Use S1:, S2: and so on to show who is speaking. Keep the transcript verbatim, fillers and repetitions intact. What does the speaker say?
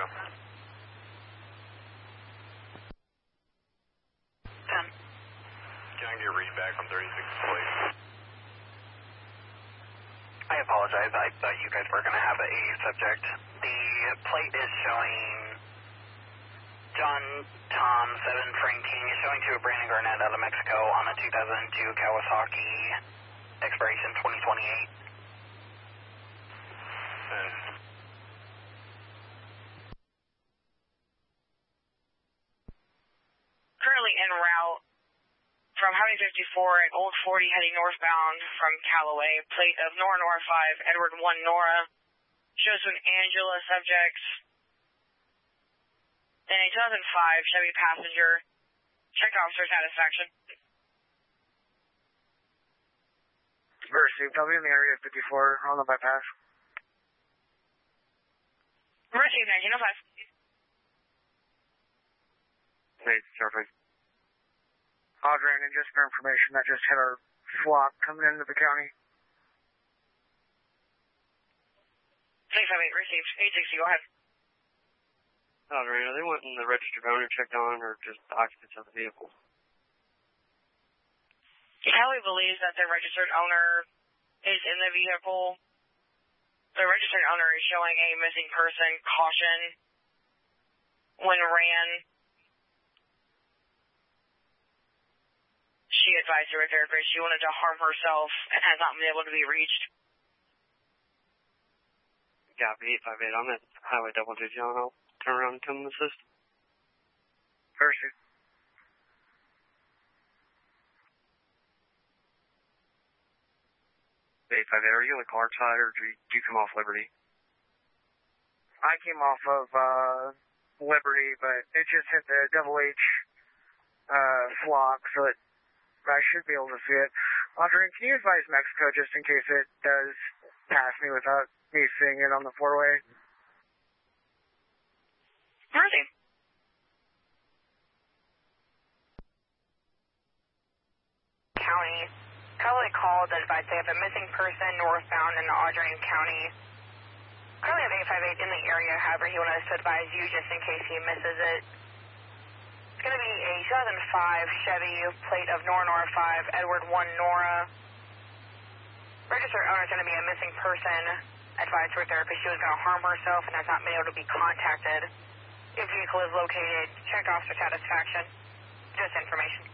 S1: Mexico.
S2: ten.
S1: Can I get a read back on thirty-six plate?
S2: I apologize. I thought you guys were going to have a subject. The plate is showing John Tom seven Frank King is showing to a Brandon Garnett out of Mexico on a two thousand two Kawasaki, expiration twenty twenty-eight.
S1: And
S3: currently en route from Highway fifty-four at Old forty heading northbound from Callaway, plate of Nora Nora five, Edward one Nora, shows an Angela subject, and a two thousand five Chevy Passenger, check officer satisfaction.
S4: Received, I'll be in the area fifty-four on the bypass.
S3: Received nineteen oh five.
S4: Hey, Surfing. Audrey, and just for information, that just hit our flock coming into the county.
S3: six five eight, received. eight sixty, go ahead.
S4: Audrey, are they wanting the registered owner checked on or just the occupants of the vehicle?
S3: Kelly believes that the registered owner is in the vehicle. The registered owner is showing a missing person caution when ran. She advised her therapist she wanted to harm herself and has not been able to be reached.
S4: Copy, eight five eight on that highway double two John. I'll turn around and come and assist. Percy. eight five eight, are you on the Clark side or do you, do you come off Liberty? I came off of uh, Liberty, but it just hit the Double H uh, flock, so it, I should be able to see it. Audrey, can you advise Mexico just in case it does pass me without me seeing it on the four-way?
S3: Mercy.
S2: County. Currently called that advised they have a missing person northbound in Audrain County. Currently have eight five eight in the area, however, he wanted us to advise you just in case he misses it. It's going to be a two thousand five Chevy, plate of Nora Nora five, Edward one Nora. Registered owner is going to be a missing person. Advised her therapist she was going to harm herself and has not been able to be contacted. If vehicle is located, check officer satisfaction. Just information.